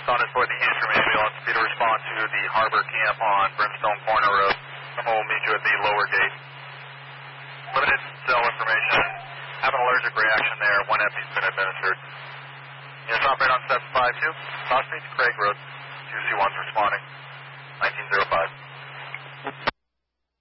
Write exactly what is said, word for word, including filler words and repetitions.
on its way to the Antrim ambulance. Be to respond to the Harbor Camp on Brimstone Corner Road. Someone will meet you at the lower gate. Limited cell information. Have an allergic reaction there. One epi's been administered. Units operate on seven five two. Cross Street, Craig Road. Q C one's responding. nineteen oh five.